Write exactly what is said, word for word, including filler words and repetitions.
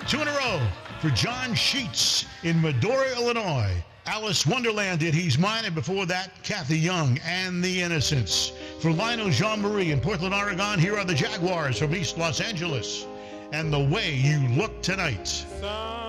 Two in a row for John Sheets in Medora, Illinois. Alice Wonderland did He's Mine, and before that, Kathy Young and the Innocents. For Lionel Jean-Marie in Portland, Oregon, here are the Jaguars from East Los Angeles and The Way You Look Tonight.